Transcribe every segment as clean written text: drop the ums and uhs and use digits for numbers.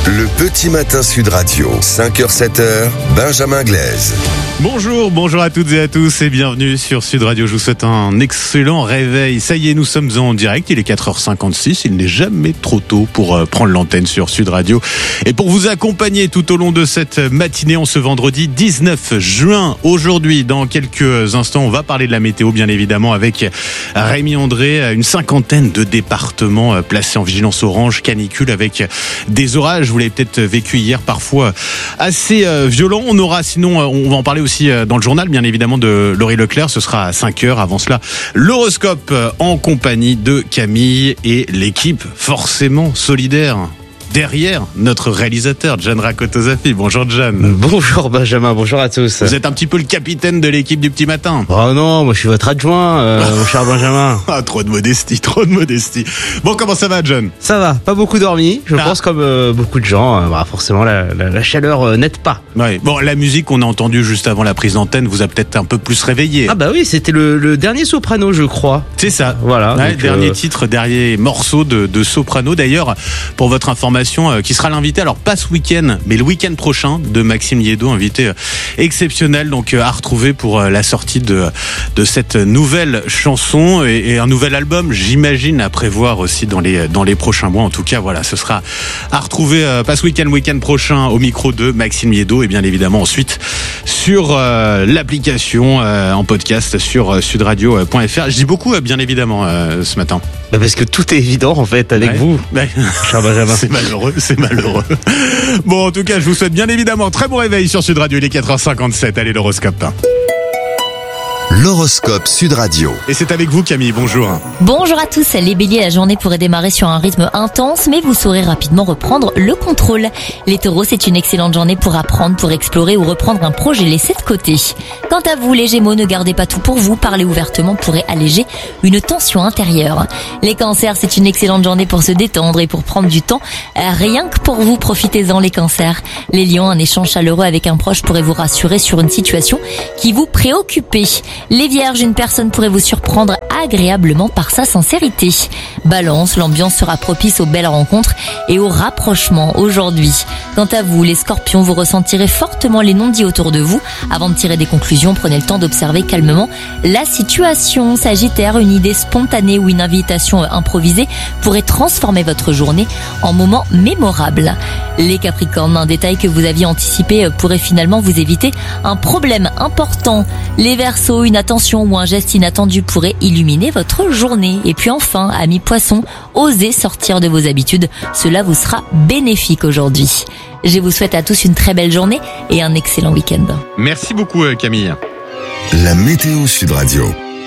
Le petit matin Sud Radio, 5h-7h, Benjamin Glaise. Bonjour à toutes et à tous et bienvenue sur Sud Radio. Je vous souhaite un excellent réveil. Ça y est, nous sommes en direct, il est 4h56, il n'est jamais trop tôt pour prendre l'antenne sur Sud Radio. Et pour vous accompagner tout au long de cette matinée en ce vendredi 19 juin, aujourd'hui, dans quelques instants, on va parler de la météo bien évidemment avec Rémi André, une cinquantaine de départements placés en vigilance orange, canicule avec des orages. Vous l'avez peut-être vécu hier, parfois assez violent. On aura sinon, on va en parler aussi dans le journal, bien évidemment, de Laurie Leclerc. Ce sera à 5h. Avant cela, l'horoscope en compagnie de Camille et l'équipe forcément solidaire derrière notre réalisateur, Gian Rakotozafi. Bonjour Gian. Bonjour Benjamin, bonjour à tous. Vous êtes un petit peu le capitaine de l'équipe du petit matin. Oh non, moi je suis votre adjoint, mon cher Benjamin. Ah, trop de modestie. Bon, comment ça va, Gian? Ça va, pas beaucoup dormi, je pense comme beaucoup de gens. Forcément, la chaleur n'aide pas. Ouais. Bon, la musique qu'on a entendue juste avant la prise d'antenne vous a peut-être un peu plus réveillé. Ah bah oui, c'était le dernier soprano, je crois. C'est ça. Voilà. Ouais, donc, dernier titre, dernier morceau de soprano. D'ailleurs, pour votre information, qui sera l'invité, alors pas ce week-end, mais le week-end prochain, de Maxime Liédo, invité exceptionnel, donc à retrouver pour la sortie de cette nouvelle chanson et un nouvel album, j'imagine, à prévoir aussi dans les prochains mois. En tout cas, voilà, ce sera à retrouver pas ce week-end prochain au micro de Maxime Liédo et bien évidemment ensuite sur l'application en podcast sur sudradio.fr. Je dis beaucoup, bien évidemment, ce matin. Bah parce que tout est évident en fait avec vous, cher Benjamin. C'est malheureux. Bon, en tout cas, je vous souhaite bien évidemment très bon réveil sur Sud Radio. Il est 4h57. Allez, l'horoscope. L'horoscope Sud Radio. Et c'est avec vous, Camille. Bonjour. Bonjour à tous. Les béliers, la journée pourrait démarrer sur un rythme intense, mais vous saurez rapidement reprendre le contrôle. Les taureaux, c'est une excellente journée pour apprendre, pour explorer ou reprendre un projet laissé de côté. Quant à vous, les gémeaux, ne gardez pas tout pour vous. Parler ouvertement pourrait alléger une tension intérieure. Les cancers, c'est une excellente journée pour se détendre et pour prendre du temps. Rien que pour vous, profitez-en les cancers. Les lions, un échange chaleureux avec un proche pourrait vous rassurer sur une situation qui vous préoccupait. Les vierges, une personne pourrait vous surprendre agréablement par sa sincérité. Balance, l'ambiance sera propice aux belles rencontres et aux rapprochements aujourd'hui. Quant à vous, les scorpions, vous ressentirez fortement les non-dits autour de vous. Avant de tirer des conclusions, prenez le temps d'observer calmement la situation. Sagittaire, une idée spontanée ou une invitation improvisée pourrait transformer votre journée en moment mémorable. Les capricornes, un détail que vous aviez anticipé pourrait finalement vous éviter un problème important. Les verseaux, une attention ou un geste inattendu pourrait illuminer votre journée. Et puis enfin, amis poissons, osez sortir de vos habitudes. Cela vous sera bénéfique aujourd'hui. Je vous souhaite à tous une très belle journée et un excellent week-end. Merci beaucoup, Camille. La météo Sud Radio.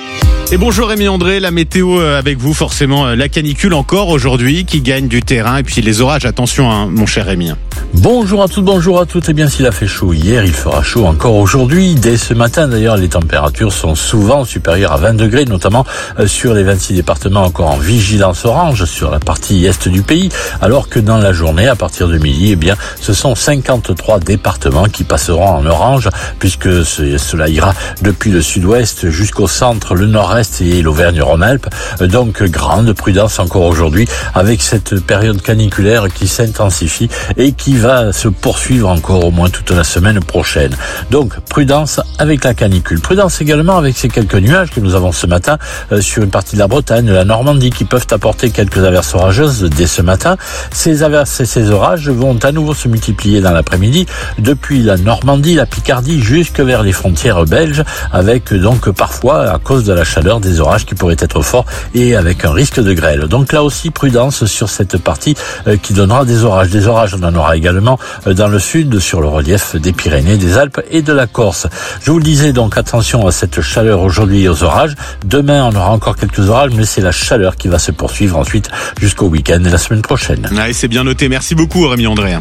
Et bonjour Rémi André, la météo avec vous, forcément la canicule encore aujourd'hui qui gagne du terrain et puis les orages, attention hein, mon cher Rémi. Bonjour à toutes, bonjour à toutes. Eh bien, s'il a fait chaud hier, il fera chaud encore aujourd'hui. Dès ce matin, d'ailleurs, les températures sont souvent supérieures à 20 degrés, notamment sur les 26 départements encore en vigilance orange sur la partie est du pays, alors que dans la journée, à partir de midi, eh bien, ce sont 53 départements qui passeront en orange, puisque cela ira depuis le sud-ouest jusqu'au centre, le nord-est et l'Auvergne-Rhône-Alpes. Donc, grande prudence encore aujourd'hui avec cette période caniculaire qui s'intensifie et qui va se poursuivre encore au moins toute la semaine prochaine. Donc, prudence avec la canicule. Prudence également avec ces quelques nuages que nous avons ce matin sur une partie de la Bretagne, de la Normandie, qui peuvent apporter quelques averses orageuses dès ce matin. Ces averses et ces orages vont à nouveau se multiplier dans l'après-midi depuis la Normandie, la Picardie, jusque vers les frontières belges, avec donc parfois, à cause de la chaleur, des orages qui pourraient être forts et avec un risque de grêle. Donc là aussi, prudence sur cette partie qui donnera des orages. Des orages, on en aura également dans le sud, sur le relief des Pyrénées, des Alpes et de la Corse. Je vous le disais, donc attention à cette chaleur aujourd'hui et aux orages. Demain, on aura encore quelques orages, mais c'est la chaleur qui va se poursuivre ensuite jusqu'au week-end et la semaine prochaine. Ouais, c'est bien noté. Merci beaucoup, Rémi André.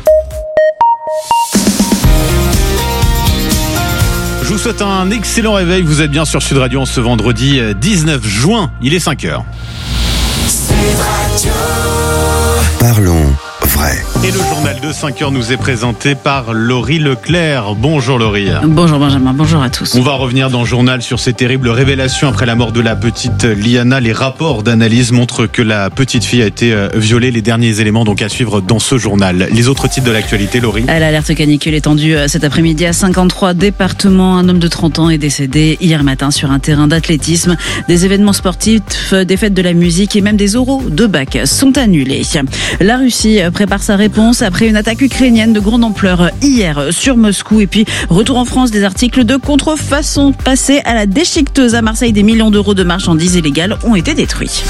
Je vous souhaite un excellent réveil. Vous êtes bien sur Sud Radio en ce vendredi 19 juin. Il est 5h. Parlons vrai. Et le journal de 5 heures nous est présenté par Laurie Leclerc. Bonjour Laurie. Bonjour Benjamin, bonjour à tous. On va revenir dans le journal sur ces terribles révélations après la mort de la petite Liana. Les rapports d'analyse montrent que la petite fille a été violée. Les derniers éléments donc à suivre dans ce journal. Les autres titres de l'actualité, Laurie. L'alerte canicule étendue cet après-midi à 53 départements. Un homme de 30 ans est décédé hier matin sur un terrain d'athlétisme. Des événements sportifs, des fêtes de la musique et même des oraux de bac sont annulés. La Russie prépare sa réponse après une attaque ukrainienne de grande ampleur hier sur Moscou. Et puis, retour en France, des articles de contrefaçon passés à la déchiqueteuse à Marseille. Des millions d'euros de marchandises illégales ont été détruits.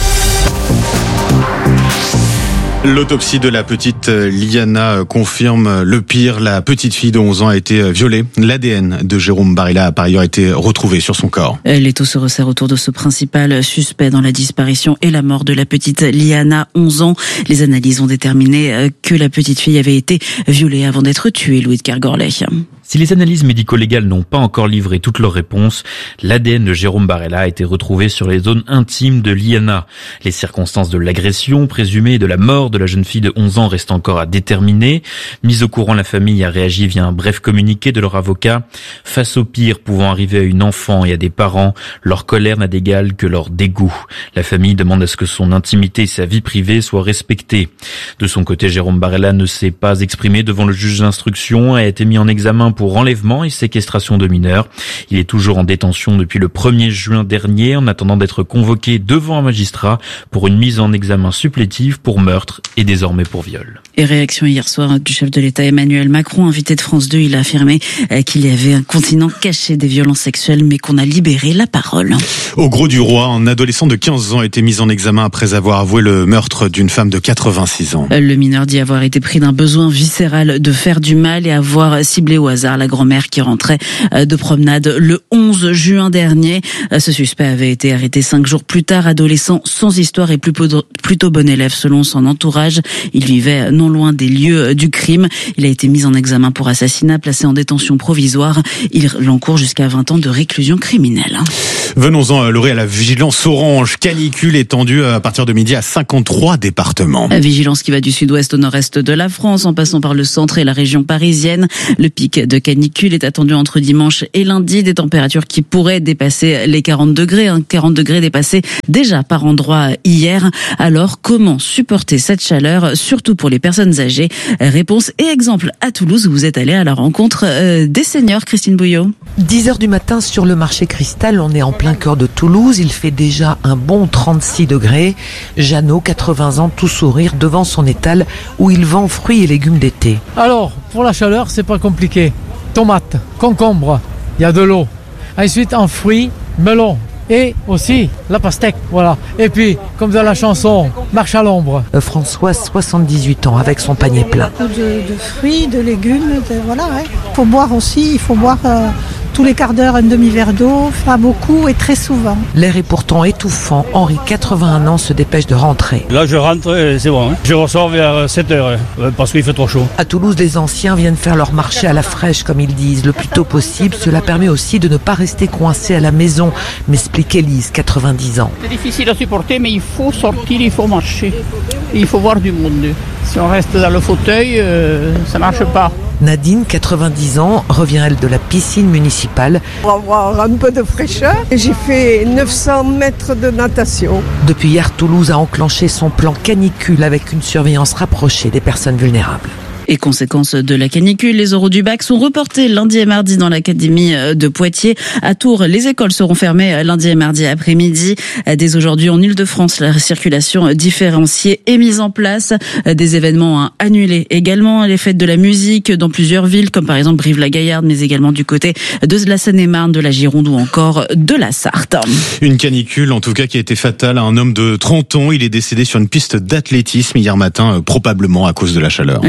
L'autopsie de la petite Liana confirme le pire. La petite fille de 11 ans a été violée. L'ADN de Jérôme Barilla a par ailleurs été retrouvé sur son corps. L'étau se resserre autour de ce principal suspect dans la disparition et la mort de la petite Liana, 11 ans. Les analyses ont déterminé que la petite fille avait été violée avant d'être tuée, Louis de Kergorlet. Si les analyses médico-légales n'ont pas encore livré toutes leurs réponses, l'ADN de Jérôme Barilla a été retrouvé sur les zones intimes de Liana. Les circonstances de l'agression présumée et de la mort de la jeune fille de 11 ans restent encore à déterminer. Mise au courant, la famille a réagi via un bref communiqué de leur avocat. Face au pire pouvant arriver à une enfant et à des parents, leur colère n'a d'égal que leur dégoût. La famille demande à ce que son intimité et sa vie privée soient respectées. De son côté, Jérôme Barilla ne s'est pas exprimé devant le juge d'instruction et a été mis en examen pour enlèvement et séquestration de mineurs. Il est toujours en détention depuis le 1er juin dernier en attendant d'être convoqué devant un magistrat pour une mise en examen supplétive pour meurtre et désormais pour viol. Et réaction hier soir du chef de l'État Emmanuel Macron, invité de France 2, il a affirmé qu'il y avait un continent caché des violences sexuelles mais qu'on a libéré la parole. Au Gros du Roi, un adolescent de 15 ans a été mis en examen après avoir avoué le meurtre d'une femme de 86 ans. Le mineur dit avoir été pris d'un besoin viscéral de faire du mal et avoir ciblé au hasard la grand-mère qui rentrait de promenade le 11 juin dernier. Ce suspect avait été arrêté 5 jours plus tard, adolescent sans histoire et plutôt bon élève selon son entourage. Il vivait non loin des lieux du crime. Il a été mis en examen pour assassinat, placé en détention provisoire. Il encourt jusqu'à 20 ans de réclusion criminelle. Venons-en, Laurie, à la vigilance orange. Canicule étendue à partir de midi à 53 départements. Vigilance qui va du sud-ouest au nord-est de la France, en passant par le centre et la région parisienne. Le pic de canicule est attendu entre dimanche et lundi. Des températures qui pourraient dépasser les 40 degrés. 40 degrés dépassés déjà par endroits hier. Alors, comment supporter cette chaleur, surtout pour les personnes âgées? Réponse et exemple à Toulouse où vous êtes allé à la rencontre des seniors. Christine Bouillot. 10h du matin sur le marché Cristal, on est en plein cœur de Toulouse. Il fait déjà un bon 36 degrés. Jeannot, 80 ans, tout sourire devant son étal où il vend fruits et légumes d'été. Alors, pour la chaleur, c'est pas compliqué. Tomates, concombres, il y a de l'eau. Ensuite, en fruits, melon. Et aussi la pastèque, voilà. Et puis, comme dans la chanson, marche à l'ombre. François, 78 ans, avec son panier plein. De fruits, de légumes, voilà. Ouais. Faut boire aussi, il faut boire tous les quarts d'heure un demi-verre d'eau, pas beaucoup et très souvent. L'air est pourtant étouffant. Henri, 81 ans, se dépêche de rentrer. Là, je rentre, c'est bon. Je ressors vers 7h, parce qu'il fait trop chaud. À Toulouse, les anciens viennent faire leur marché à la fraîche, comme ils disent, le plus tôt possible. Cela permet aussi de ne pas rester coincé à la maison, m'explique Élise, 90 ans. C'est difficile à supporter, mais il faut sortir, il faut marcher. Il faut voir du monde. Si on reste dans le fauteuil, ça ne marche pas. Nadine, 90 ans, revient elle de la piscine municipale. Pour avoir un peu de fraîcheur, j'ai fait 900 mètres de natation. Depuis hier, Toulouse a enclenché son plan canicule avec une surveillance rapprochée des personnes vulnérables. Et conséquence de la canicule, les oraux du bac sont reportés lundi et mardi dans l'académie de Poitiers. À Tours, les écoles seront fermées lundi et mardi après-midi. Dès aujourd'hui, en Île-de-France, la circulation différenciée est mise en place. Des événements annulés également. Les fêtes de la musique dans plusieurs villes, comme par exemple Brive-la-Gaillarde, mais également du côté de la Seine-et-Marne, de la Gironde ou encore de la Sarthe. Une canicule, en tout cas, qui a été fatale à un homme de 30 ans. Il est décédé sur une piste d'athlétisme hier matin, probablement à cause de la chaleur. La victime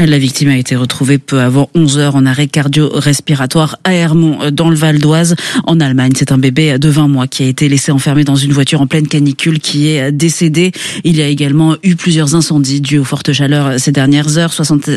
a été retrouvé peu avant 11h en arrêt cardio-respiratoire à Hermont, dans le Val d'Oise, en Allemagne. C'est un bébé de 20 mois qui a été laissé enfermé dans une voiture en pleine canicule qui est décédé. Il y a également eu plusieurs incendies dus aux fortes chaleurs ces dernières heures.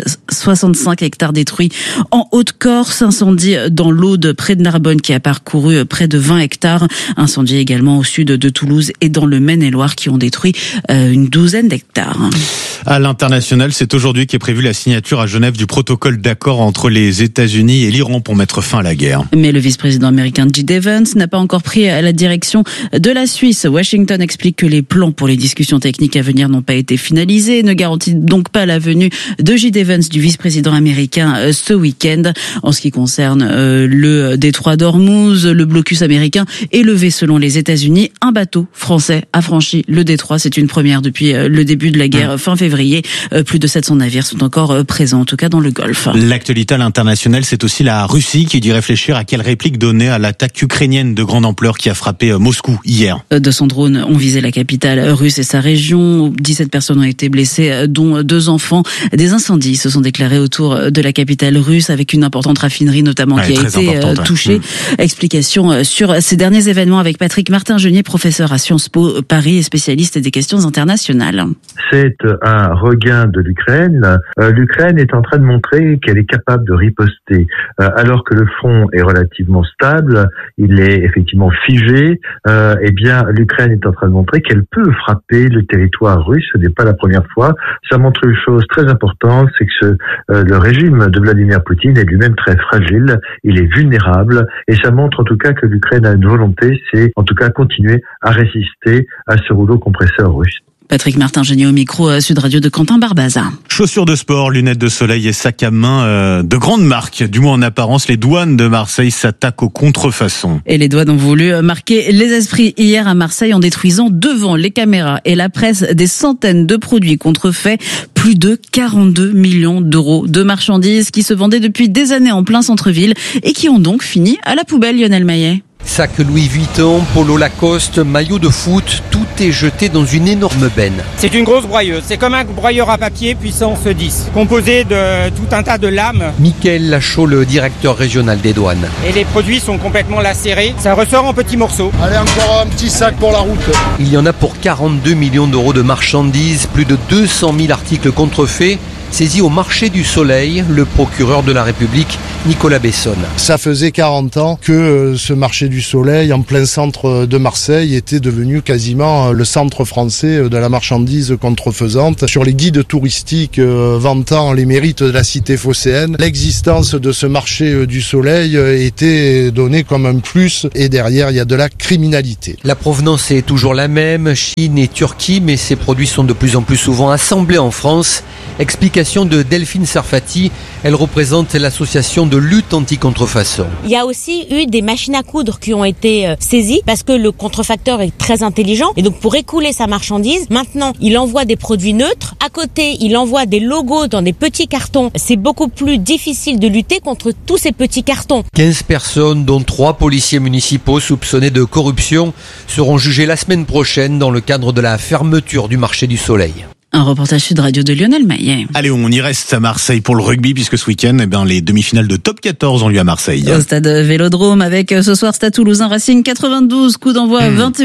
65 hectares détruits en Haute-Corse. Incendie dans l'Aude, près de Narbonne, qui a parcouru près de 20 hectares. Incendie également au sud de Toulouse et dans le Maine-et-Loire qui ont détruit une douzaine d'hectares. À l'international, c'est aujourd'hui qu'est prévue la signature à Genève du protocole d'accord entre les États-Unis et l'Iran pour mettre fin à la guerre. Mais le vice-président américain J.D. Vance n'a pas encore pris la direction de la Suisse. Washington explique que les plans pour les discussions techniques à venir n'ont pas été finalisés, ne garantit donc pas la venue de J.D. Vance, du vice-président américain, ce week-end. En ce qui concerne le détroit d'Ormuz, le blocus américain est levé selon les États-Unis. Un bateau français a franchi le détroit. C'est une première depuis le début de la guerre fin février. Plus de 700 navires sont encore présents, en tout cas dans le Golfe. L'actualité à l'international, c'est aussi la Russie qui dit réfléchir à quelle réplique donner à l'attaque ukrainienne de grande ampleur qui a frappé Moscou hier. 200 drones ont visé la capitale russe et sa région. 17 personnes ont été blessées, dont 2 enfants. Des incendies se sont déclarés autour de la capitale russe, avec une importante raffinerie notamment qui a été touchée. Explication sur ces derniers événements avec Patrick Martin-Genier, professeur à Sciences Po Paris et spécialiste des questions internationales. C'est un regain de l'Ukraine. L'Ukraine est en train de montrer qu'elle est capable de riposter. Alors que le front est relativement stable, il est effectivement figé, eh bien l'Ukraine est en train de montrer qu'elle peut frapper le territoire russe. Ce n'est pas la première fois. Ça montre une chose très importante, c'est que le régime de Vladimir Poutine est lui-même très fragile, il est vulnérable, et ça montre en tout cas que l'Ukraine a une volonté, c'est en tout cas continuer à résister à ce rouleau compresseur russe. Patrick Martin-Genier au micro Sud Radio de Quentin Barbaza. Chaussures de sport, lunettes de soleil et sacs à main de grandes marques. Du moins en apparence, les douanes de Marseille s'attaquent aux contrefaçons. Et les douanes ont voulu marquer les esprits hier à Marseille en détruisant devant les caméras et la presse des centaines de produits contrefaits. Plus de 42 millions d'euros de marchandises qui se vendaient depuis des années en plein centre-ville et qui ont donc fini à la poubelle, Lionel Maillet. Sac Louis Vuitton, polo Lacoste, maillot de foot, tout est jeté dans une énorme benne. C'est une grosse broyeuse, c'est comme un broyeur à papier puissance 10, composé de tout un tas de lames. Mickaël Lachaud, le directeur régional des douanes. Et les produits sont complètement lacérés, ça ressort en petits morceaux. Allez, encore un petit sac pour la route. Il y en a pour 42 millions d'euros de marchandises, plus de 200 000 articles contrefaits. Saisi au marché du Soleil, le procureur de la République, Nicolas Bessonne. Ça faisait 40 ans que ce marché du Soleil, en plein centre de Marseille, était devenu quasiment le centre français de la marchandise contrefaisante. Sur les guides touristiques vantant les mérites de la cité phocéenne, l'existence de ce marché du Soleil était donnée comme un plus, et derrière il y a de la criminalité. La provenance est toujours la même, Chine et Turquie, mais ces produits sont de plus en plus souvent assemblés en France. Explication de Delphine Sarfati, elle représente l'association de lutte anti-contrefaçon. Il y a aussi eu des machines à coudre qui ont été saisies parce que le contrefacteur est très intelligent et donc pour écouler sa marchandise, maintenant il envoie des produits neutres, à côté il envoie des logos dans des petits cartons. C'est beaucoup plus difficile de lutter contre tous ces petits cartons. 15 personnes, dont 3 policiers municipaux soupçonnés de corruption, seront jugées la semaine prochaine dans le cadre de la fermeture du marché du Soleil. Un reportage Sud Radio de Lionel Maillet. Allez, on y reste à Marseille pour le rugby, puisque ce week-end, les demi-finales de Top 14 ont lieu à Marseille. Au stade Vélodrome, avec ce soir Stade Toulousain Racing 92, coup d'envoi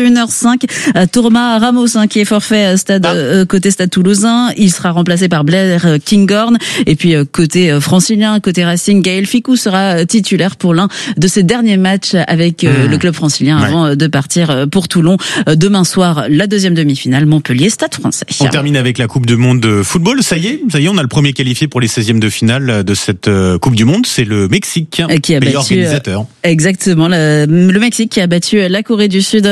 21h05. Thomas Ramos, qui est forfait côté Stade Toulousain, il sera remplacé par Blair Kinghorn. Et puis côté francilien, côté Racing, Gaël Ficou sera titulaire pour l'un de ses derniers matchs avec le club francilien avant de partir pour Toulon. Demain soir, la deuxième demi-finale, Montpellier-Stade Français. On termine avec la Coupe du Monde de football. Ça y est, on a le premier qualifié pour les 16e de finale de cette Coupe du Monde. C'est le Mexique, qui a battu, organisateur. Exactement, le Mexique qui a battu la Corée du Sud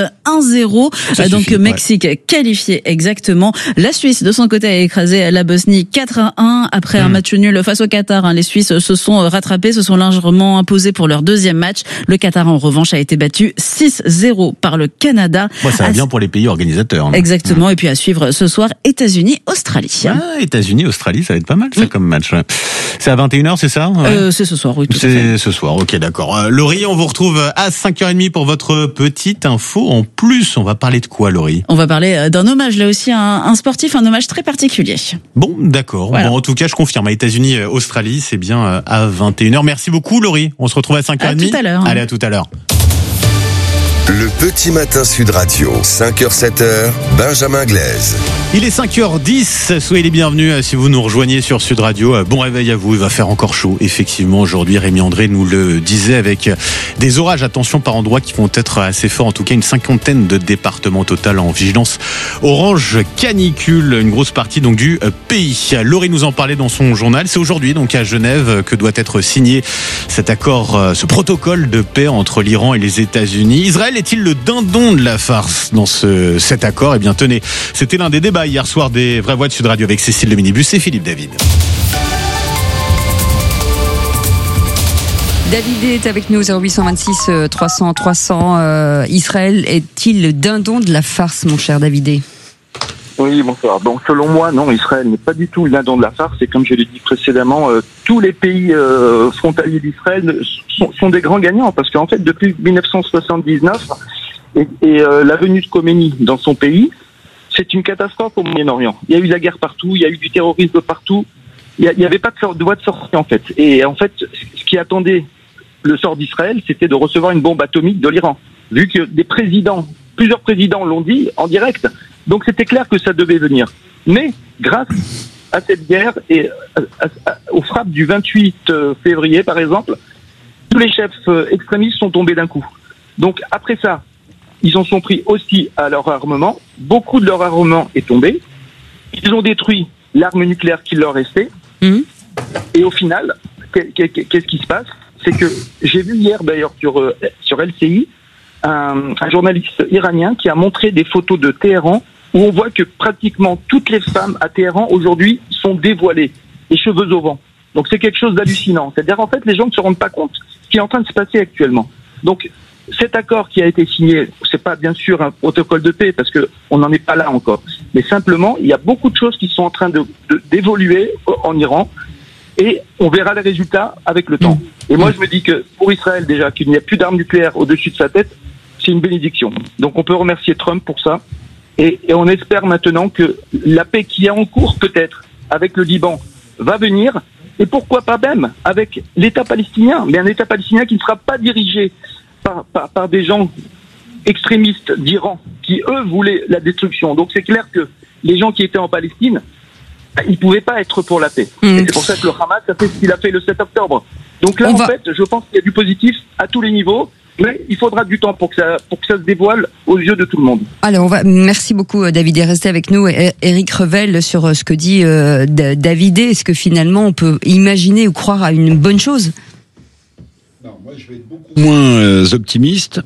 1-0. Donc Mexique qualifié exactement. La Suisse, de son côté, a écrasé la Bosnie 4-1 après un match nul face au Qatar. Les Suisses se sont rattrapés, se sont largement imposés pour leur deuxième match. Le Qatar, en revanche, a été battu 6-0 par le Canada. Ça va bien pour les pays organisateurs. Exactement. Et puis à suivre ce soir, États-Unis, Australie. États-Unis, Australie, ça va être pas mal ça comme match. C'est à 21h, c'est ça? C'est ce soir, oui. C'est ce soir, ok, d'accord. Laurie, on vous retrouve à 5h30 pour votre petite info. En plus, on va parler de quoi, Laurie? On va parler d'un hommage, là aussi, à un sportif, un hommage très particulier. Bon, d'accord. Voilà. Bon, en tout cas, je confirme, à États-Unis, Australie, c'est bien à 21h. Merci beaucoup, Laurie. On se retrouve à 5h30. À tout à l'heure. Allez, à tout à l'heure. Le petit matin Sud Radio, 5h, 7h, Benjamin Glaise. Il est 5h10, soyez les bienvenus si vous nous rejoignez sur Sud Radio. Bon réveil à vous, il va faire encore chaud. Effectivement, aujourd'hui, Rémi André nous le disait avec des orages, attention par endroits qui vont être assez forts. En tout cas, une 50aine de départements total en vigilance orange canicule, une grosse partie donc du pays. Laurie nous en parlait dans son journal. C'est aujourd'hui donc à Genève que doit être signé cet accord, ce protocole de paix entre l'Iran et les États-Unis. Israël est-il le dindon de la farce dans cet accord? Eh bien, tenez, c'était l'un des débats hier soir des Vraies Voix de Sud Radio avec Cécile Le Minibus et Philippe David. David est avec nous, 0826 300 300. Israël est-il le dindon de la farce, mon cher David? Oui, bonsoir. Donc, selon moi, non, Israël n'est pas du tout le dindon de la farce. Et comme je l'ai dit précédemment, tous les pays frontaliers d'Israël sont des grands gagnants. Parce qu'en fait, depuis 1979 et la venue de Khomeini dans son pays, c'est une catastrophe au Moyen-Orient. Il y a eu la guerre partout, il y a eu du terrorisme partout. Il n'y avait pas de voie de sortie, en fait. Et en fait, ce qui attendait le sort d'Israël, c'était de recevoir une bombe atomique de l'Iran. Vu que plusieurs présidents l'ont dit en direct. Donc c'était clair que ça devait venir. Mais grâce à cette guerre et aux frappes du 28 février, par exemple, tous les chefs extrémistes sont tombés d'un coup. Donc après ça, ils en sont pris aussi à leur armement. Beaucoup de leur armement est tombé. Ils ont détruit l'arme nucléaire qui leur restait. Et au final, qu'est-ce qui se passe? C'est que j'ai vu hier d'ailleurs sur LCI un journaliste iranien qui a montré des photos de Téhéran où on voit que pratiquement toutes les femmes à Téhéran aujourd'hui sont dévoilées, les cheveux au vent. Donc c'est quelque chose d'hallucinant. C'est-à-dire en fait les gens ne se rendent pas compte de ce qui est en train de se passer actuellement. Donc cet accord qui a été signé, c'est pas bien sûr un protocole de paix parce que on n'en est pas là encore. Mais simplement il y a beaucoup de choses qui sont en train d'évoluer en Iran et on verra les résultats avec le temps. Et moi je me dis que pour Israël déjà qu'il n'y a plus d'armes nucléaires au-dessus de sa tête, c'est une bénédiction. Donc on peut remercier Trump pour ça. Et on espère maintenant que la paix qui est en cours, peut-être, avec le Liban, va venir. Et pourquoi pas même avec l'État palestinien, mais un État palestinien qui ne sera pas dirigé par des gens extrémistes d'Iran, qui, eux, voulaient la destruction. Donc c'est clair que les gens qui étaient en Palestine, ils ne pouvaient pas être pour la paix. Et c'est pour ça que le Hamas a fait ce qu'il a fait le 7 octobre. Donc là, fait, je pense qu'il y a du positif à tous les niveaux. Mais il faudra du temps pour que ça se dévoile aux yeux de tout le monde. Alors, merci beaucoup, David, de rester avec nous. Éric Revel, sur ce que dit David, est-ce que finalement on peut imaginer ou croire à une bonne chose? Non, moi je vais être beaucoup moins optimiste.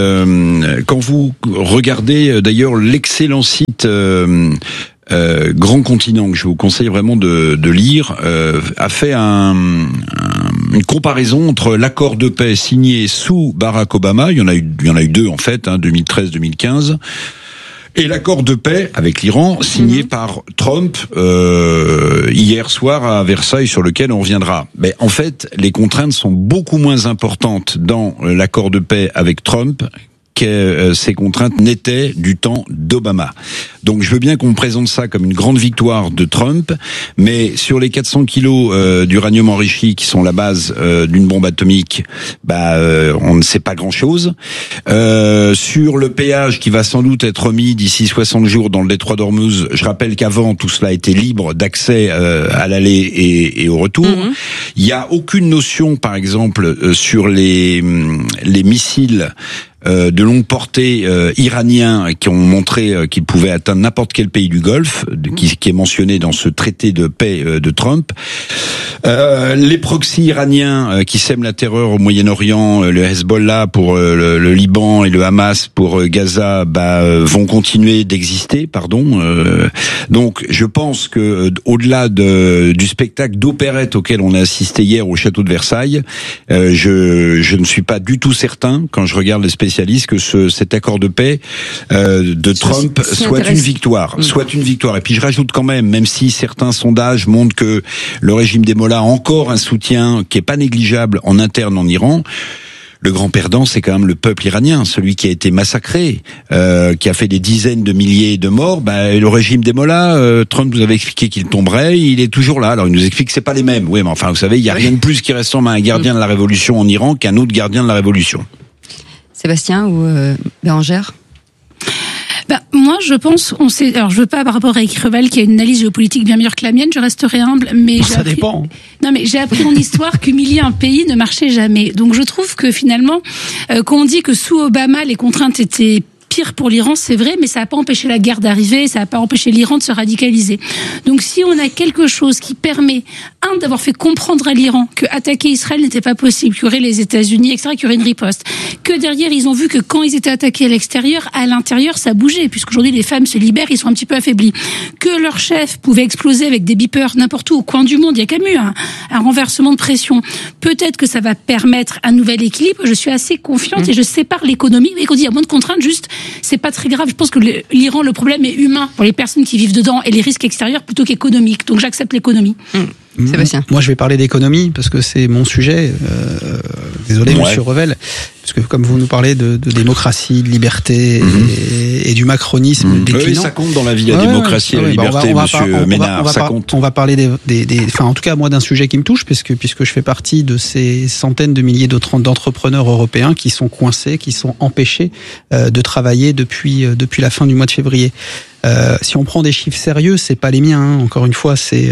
Quand vous regardez d'ailleurs l'excellent site Grand Continent, que je vous conseille vraiment de lire, a fait une comparaison entre l'accord de paix signé sous Barack Obama, il y en a eu deux en fait, 2013-2015, et l'accord de paix avec l'Iran signé par Trump hier soir à Versailles, sur lequel on reviendra. Mais en fait, les contraintes sont beaucoup moins importantes dans l'accord de paix avec Trump que ces contraintes n'étaient du temps d'Obama. Donc je veux bien qu'on présente ça comme une grande victoire de Trump, mais sur les 400 kilos d'uranium enrichi qui sont la base d'une bombe atomique, on ne sait pas grand-chose. Sur le péage qui va sans doute être mis d'ici 60 jours dans le détroit d'Ormuz, je rappelle qu'avant tout cela était libre d'accès à l'aller et au retour. Il n'y a aucune notion, par exemple, sur les missiles de longue portée iraniens qui ont montré qu'ils pouvaient atteindre n'importe quel pays du Golfe, qui est mentionné dans ce traité de paix de Trump. Les proxys iraniens qui sèment la terreur au Moyen-Orient, le Hezbollah pour le Liban et le Hamas pour Gaza, vont continuer d'exister, Donc je pense que au-delà du spectacle d'opérette auquel on a assisté hier au château de Versailles, je ne suis pas du tout certain, quand je regarde les spécialistes, que cet accord de paix de Trump soit une victoire. Et puis je rajoute quand même si certains sondages montrent que le régime des Mollahs Mollahs a encore un soutien qui est pas négligeable en interne en Iran. Le grand perdant, c'est quand même le peuple iranien, celui qui a été massacré, qui a fait des dizaines de milliers de morts. Le régime des Mollahs, Trump nous avait expliqué qu'il tomberait, il est toujours là. Alors il nous explique que c'est pas les mêmes. Oui, mais enfin, vous savez, il y a rien de plus qui ressemble à un gardien de la révolution en Iran qu'un autre gardien de la révolution. Sébastien ou Bérangère? Moi, je pense, alors je veux pas par rapport à Eric Revel qui a une analyse géopolitique bien meilleure que la mienne, je resterai humble, mais ça dépend. Non, mais j'ai appris en histoire qu'humilier un pays ne marchait jamais. Donc je trouve que finalement, quand on dit que sous Obama, les contraintes étaient pire pour l'Iran, c'est vrai, mais ça n'a pas empêché la guerre d'arriver, ça n'a pas empêché l'Iran de se radicaliser. Donc si on a quelque chose qui permet, d'avoir fait comprendre à l'Iran que attaquer Israël n'était pas possible, qu'il y aurait les États-Unis, etc., qu'il y aurait une riposte, que derrière ils ont vu que quand ils étaient attaqués à l'extérieur, à l'intérieur ça bougeait, puisqu'aujourd'hui les femmes se libèrent, ils sont un petit peu affaiblis, que leur chef pouvait exploser avec des beepers n'importe où au coin du monde, il y a qu'à mieux, un renversement de pression. Peut-être que ça va permettre un nouvel équilibre. Je suis assez confiante et je sépare l'économie. Et qu'on dit il y a moins de contraintes, juste c'est pas très grave. Je pense que l'Iran, le problème est humain pour les personnes qui vivent dedans et les risques extérieurs plutôt qu'économiques. Donc j'accepte l'économie. Sébastien. Moi, je vais parler d'économie parce que c'est mon sujet. Désolé, Monsieur Revel, parce que comme vous nous parlez de démocratie, de liberté et du macronisme déclinant. Oui, ça compte dans la vie, la démocratie et la liberté, Monsieur Ménard, ça compte. On va parler enfin, en tout cas, moi, d'un sujet qui me touche, puisque je fais partie de ces centaines de milliers d'entrepreneurs européens qui sont coincés, qui sont empêchés de travailler depuis la fin du mois de février. Si on prend des chiffres sérieux, c'est pas les miens. Encore une fois, c'est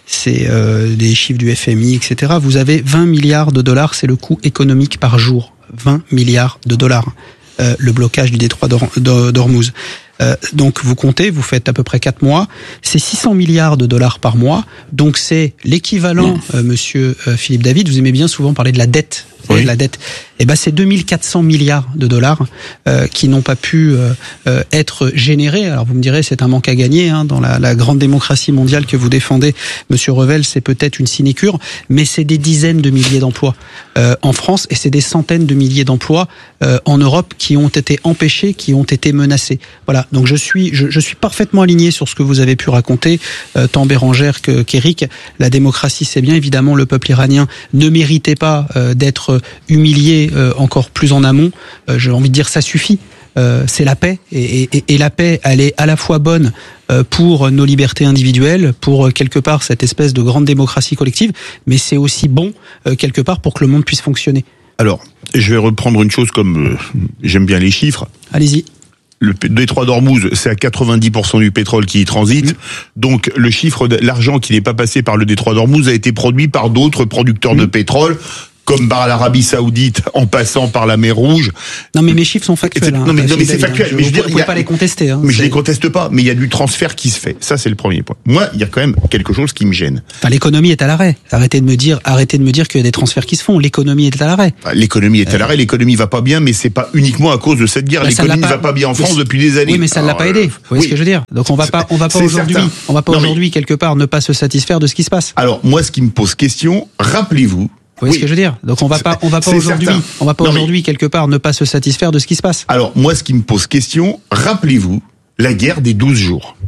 des chiffres du FMI, etc. Vous avez 20 milliards de dollars, c'est le coût économique par jour. 20 milliards de dollars. Le blocage du détroit d'Ormuz. Donc vous comptez, vous faites à peu près 4 mois, c'est 600 milliards de dollars par mois. Donc c'est l'équivalent, Monsieur Philippe David, vous aimez bien souvent parler de la dette. De la dette. Et c'est 2400 milliards de dollars qui n'ont pas pu être générés. Alors vous me direz, c'est un manque à gagner dans la grande démocratie mondiale que vous défendez, Monsieur Revel, c'est peut-être une sinécure, mais c'est des dizaines de milliers d'emplois en France et c'est des centaines de milliers d'emplois en Europe qui ont été empêchés, qui ont été menacés. Voilà. Donc je suis parfaitement aligné sur ce que vous avez pu raconter, tant Bérangère qu'Éric. La démocratie, c'est bien, évidemment, le peuple iranien ne méritait pas d'être humilié encore plus en amont. J'ai envie de dire, ça suffit. C'est la paix et la paix, elle est à la fois bonne pour nos libertés individuelles, pour quelque part cette espèce de grande démocratie collective, mais c'est aussi bon quelque part pour que le monde puisse fonctionner. Alors, je vais reprendre une chose comme j'aime bien les chiffres. Allez-y. Le détroit d'Ormuz, c'est à 90% du pétrole qui y transite. Donc, le chiffre, l'argent qui n'est pas passé par le détroit d'Ormuz a été produit par d'autres producteurs de pétrole, comme par l'Arabie Saoudite, en passant par la mer Rouge. Non, mais mes chiffres sont factuels. Non, mais c'est factuel. Mais je veux dire, vous pouvez pas les contester. Mais je les conteste pas. Mais il y a du transfert qui se fait. Ça, c'est le premier point. Moi, il y a quand même quelque chose qui me gêne. Enfin, l'économie est à l'arrêt. Arrêtez de me dire qu'il y a des transferts qui se font. L'économie est à l'arrêt. L'économie est à l'arrêt. L'économie va pas bien, mais c'est pas uniquement à cause de cette guerre. L'économie ne va pas bien en France depuis des années. Oui, mais ça ne l'a pas aidé. Vous voyez ce que je veux dire? Donc on va pas aujourd'hui quelque part ne pas se satisfaire de ce qui se passe. Alors moi, ce qui me pose question, rappelez-vous. Vous voyez ce que je veux dire? Donc on va pas aujourd'hui quelque part ne pas se satisfaire de ce qui se passe. Alors moi, ce qui me pose question, rappelez-vous la guerre des 12 jours.